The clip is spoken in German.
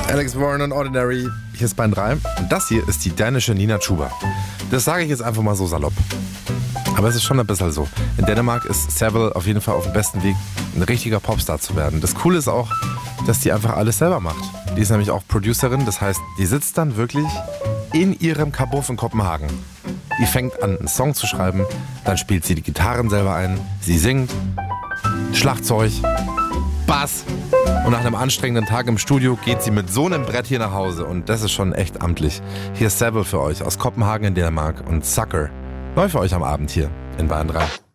Alex Warren und Ordinary, hier ist Bayern 3 und das hier ist die dänische Nina Chuba. Das sage ich jetzt einfach mal so salopp. Aber es ist schon ein bisschen so. In Dänemark ist Savile auf jeden Fall auf dem besten Weg, ein richtiger Popstar zu werden. Das Coole ist auch, dass die einfach alles selber macht. Die ist nämlich auch Producerin, das heißt, die sitzt dann wirklich in ihrem Kabuff in Kopenhagen. Die fängt an, einen Song zu schreiben, dann spielt sie die Gitarren selber ein, sie singt, Schlagzeug, Bass. Und nach einem anstrengenden Tag im Studio geht sie mit so einem Brett hier nach Hause und das ist schon echt amtlich. Hier ist Savile für euch aus Kopenhagen in Dänemark und Sucker. Neu für euch am Abend hier in Bayern 3.